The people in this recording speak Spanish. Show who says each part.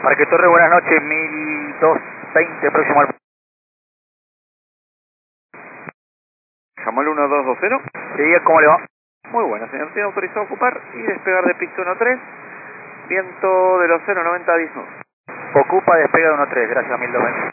Speaker 1: Marque Torre, buenas noches, 1220, próximo al...
Speaker 2: ¿Llamó al 1220?
Speaker 1: Sí, ¿cómo le va?
Speaker 2: Muy bueno, señor. Tiene autorizado a ocupar y despegar de pista 13, viento de los 090 a 10 nudos.
Speaker 1: Ocupa, despega de 13, gracias, 1220.